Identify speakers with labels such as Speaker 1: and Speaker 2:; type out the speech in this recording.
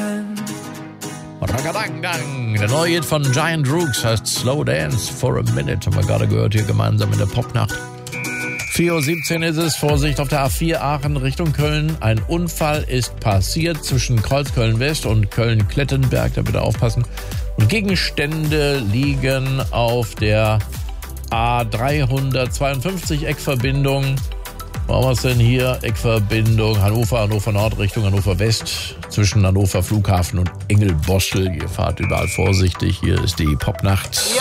Speaker 1: Ragadang, der neue Hit von Giant Rooks heißt Slow Dance for a Minute. Haben wir gerade gehört hier gemeinsam in der Popnacht. 4:17 Uhr ist es. Vorsicht auf der A4 Aachen Richtung Köln. Ein Unfall ist passiert zwischen Kreuzköln West und Köln-Klettenberg. Da bitte aufpassen. Und Gegenstände liegen auf der A352 Eckverbindung. Wo haben wir es denn hier? Eckverbindung Hannover Nord Richtung Hannover West. Zwischen Hannover Flughafen und Engelboschel. Ihr fahrt überall vorsichtig. Hier ist die Popnacht.